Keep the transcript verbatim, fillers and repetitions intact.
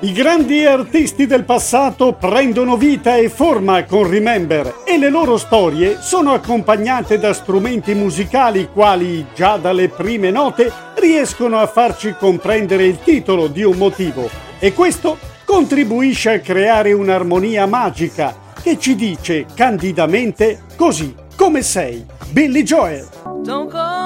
I grandi artisti del passato prendono vita e forma con Remember e le loro storie sono accompagnate da strumenti musicali quali, già dalle prime note, riescono a farci comprendere il titolo di un motivo. E questo contribuisce a creare un'armonia magica che ci dice candidamente così come sei. Billy Joel.